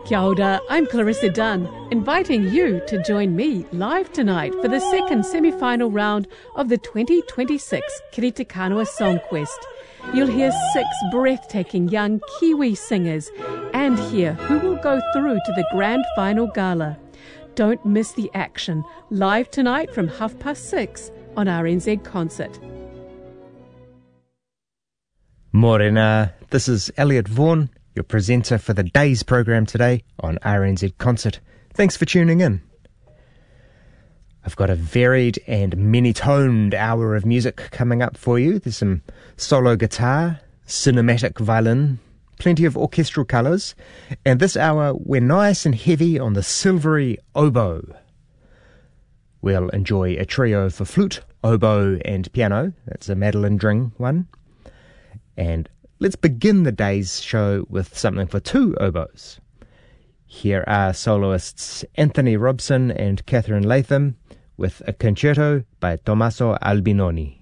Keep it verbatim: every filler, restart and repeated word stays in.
Kia ora, I'm Clarissa Dunn, inviting you to join me live tonight for the second semi-final round of the twenty twenty-six Kiriti Kanoa Song Quest. You'll hear six breathtaking young Kiwi singers and hear who will go through to the grand final gala. Don't miss the action, live tonight from half past six on R N Z Concert. Morena, this is Elliot Vaughan, your presenter for the day's program today on R N Z Concert. Thanks for tuning in. I've got a varied and many-toned hour of music coming up for you. There's some solo guitar, cinematic violin, plenty of orchestral colours, and this hour we're nice and heavy on the silvery oboe. We'll enjoy a trio for flute, oboe and piano. That's a Madeline Dring one. And let's begin the day's show with something for two oboes. Here are soloists Anthony Robson and Catherine Latham with a concerto by Tommaso Albinoni.